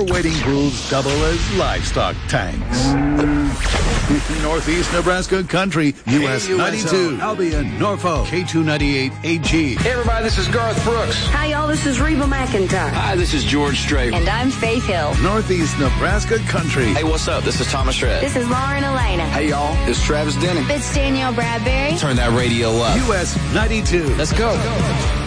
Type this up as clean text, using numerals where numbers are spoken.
wading pools double as livestock tanks. Northeast Nebraska Country, US 92. Albion, Norfolk, K298 AG. Hey everybody, this is Garth Brooks. Hi y'all, this is Reba McEntire. Hi, this is George Strait. And I'm Faith Hill. Northeast Nebraska Country. Hey, what's up? This is Thomas Rhett. This is Lauren Elena. Hey y'all, it's Travis Denning. It's Danielle Bradbury. Turn that radio up. US 92. Let's go.